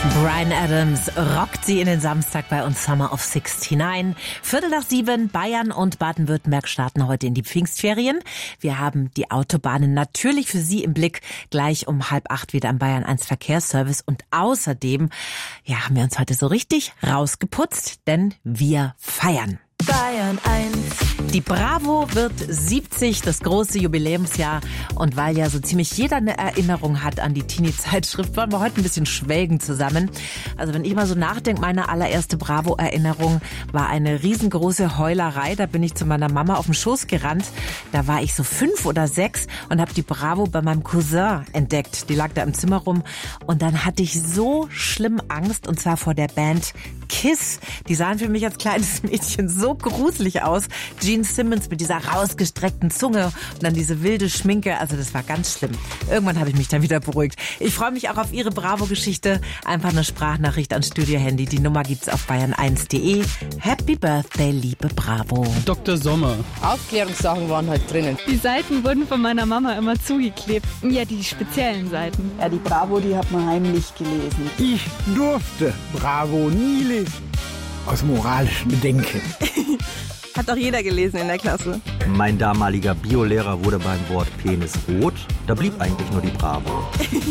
Bryan Adams rockt sie in den Samstag bei uns Summer of 69. 7:15, Bayern und Baden-Württemberg starten heute in die Pfingstferien. Wir haben die Autobahnen natürlich für Sie im Blick. Gleich um 7:30 wieder am Bayern 1 Verkehrsservice. Und außerdem, haben wir uns heute so richtig rausgeputzt, denn wir feiern. Bayern 1. Die Bravo wird 70, das große Jubiläumsjahr. Und weil ja so ziemlich jeder eine Erinnerung hat an die Teenie-Zeitschrift, wollen wir heute ein bisschen schwelgen zusammen. Also wenn ich mal so nachdenke, meine allererste Bravo-Erinnerung war eine riesengroße Heulerei. Da bin ich zu meiner Mama auf den Schoß gerannt. Da war ich so 5 oder 6 und habe die Bravo bei meinem Cousin entdeckt. Die lag da im Zimmer rum. Und dann hatte ich so schlimm Angst, und zwar vor der Band Kiss. Die sahen für mich als kleines Mädchen so gruselig aus. Gene Simmons mit dieser rausgestreckten Zunge und dann diese wilde Schminke. Also das war ganz schlimm. Irgendwann habe ich mich dann wieder beruhigt. Ich freue mich auch auf Ihre Bravo-Geschichte. Einfach eine Sprachnachricht ans Studio-Handy. Die Nummer gibt's auf bayern1.de. Happy Birthday, liebe Bravo. Dr. Sommer. Aufklärungssachen waren halt drinnen. Die Seiten wurden von meiner Mama immer zugeklebt. Ja, die speziellen Seiten. Ja, die Bravo, die hat man heimlich gelesen. Ich durfte Bravo nie lesen. Aus moralischem Bedenken. Hat doch jeder gelesen in der Klasse. Mein damaliger Biolehrer wurde beim Wort Penis rot. Da blieb eigentlich nur die Bravo.